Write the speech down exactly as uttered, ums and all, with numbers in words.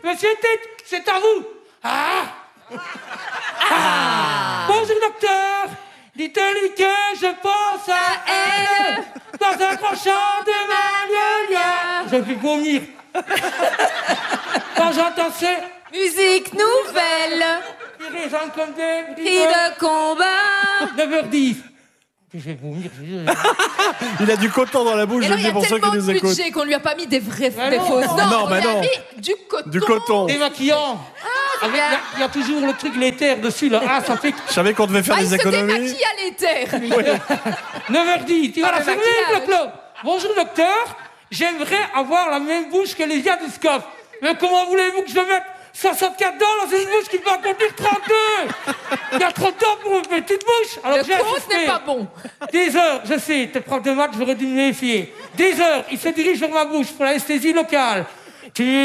Monsieur Tite, c'est à vous. Ah. Ah. Bonjour, docteur. Dites-lui que je pense à elle. Dans un grand champ de magnolia. Je vais vomir. Quand j'entends ces musique nouvelle, qui résonnent comme des cris de combat. neuf heures dix. Je vais vomir. Il a du coton dans la bouche, je le dis pour ceux qui nous écoutent. Il y a tellement de budget qu'on lui a pas mis des vraies Ah des non, fausses non, dents. non, on bah lui a non. mis du coton. Du coton. Démaquillant. Ah, Il y, a- il y a toujours le truc l'éther dessus là. Ah, ça fait Je savais qu'on devait faire ah, il des se économies. démaquille à l'éther. neuf heures dix. Tu vas Ah, la le fermer, maquillage. Claude. Bonjour, docteur. J'aimerais avoir la même bouche que les gars du SCOF. Mais comment voulez-vous que je mette soixante-quatre dents dans une bouche qui va contenir trente-deux? Il y a trente dents pour une petite bouche. Alors Le j'ai con, ce insisté. n'est pas bon. dix heures, je sais, t'es prof de maths, j'aurais dû me méfier. dix heures, il se dirige vers ma bouche pour l'anesthésie locale. Tu